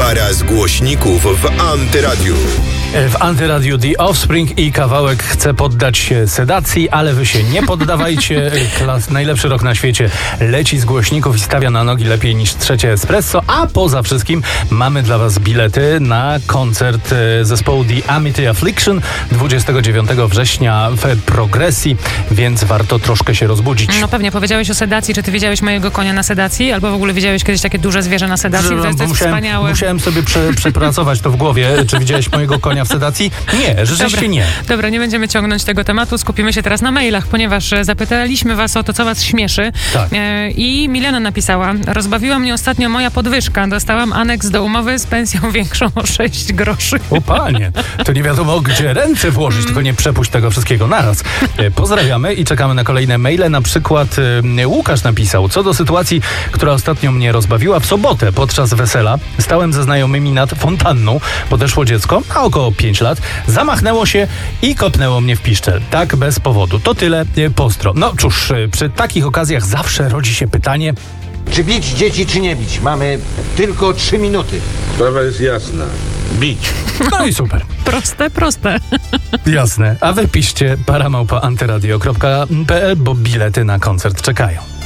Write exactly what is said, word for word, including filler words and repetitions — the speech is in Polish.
Para z głośników w Antyradiu. W Antyradiu The Offspring i kawałek chce poddać się sedacji, ale wy się nie poddawajcie. Klas, najlepszy rok na świecie leci z głośników i stawia na nogi lepiej niż trzecie espresso, a poza wszystkim mamy dla was bilety na koncert zespołu The Amity Affliction dwudziestego dziewiątego września w Progresji, więc warto troszkę się rozbudzić. No pewnie, powiedziałeś o sedacji. Czy ty widziałeś mojego konia na sedacji? Albo w ogóle widziałeś kiedyś takie duże zwierzę na sedacji? To jest, to jest musiałem, wspaniałe. Musiałem sobie prze, przepracować to w głowie. Czy widziałeś mojego konia w sedacji? Nie, rzeczywiście Dobra, nie. Dobra, nie będziemy ciągnąć tego tematu. Skupimy się teraz na mailach, ponieważ zapytaliśmy was o to, co was śmieszy. Tak. E, I Milena napisała: rozbawiła mnie ostatnio moja podwyżka. Dostałam aneks do umowy z pensją większą o sześć groszy. O panie, to nie wiadomo, gdzie ręce włożyć, tylko nie przepuść tego wszystkiego naraz. E, Pozdrawiamy i czekamy na kolejne maile. Na przykład e, Łukasz napisał: co do sytuacji, która ostatnio mnie rozbawiła. W sobotę podczas wesela stałem ze znajomymi nad fontanną. Podeszło dziecko, a około pięć lat, zamachnęło się i kopnęło mnie w piszczel. Tak bez powodu. To tyle, e, pozdro. No cóż, e, przy takich okazjach zawsze rodzi się pytanie: czy bić dzieci, czy nie bić? Mamy tylko trzy minuty. Sprawa jest jasna. Bić. no i super. Proste, proste. Jasne. A wy piszcie paramałpa antyradio kropka pe el, bo bilety na koncert czekają.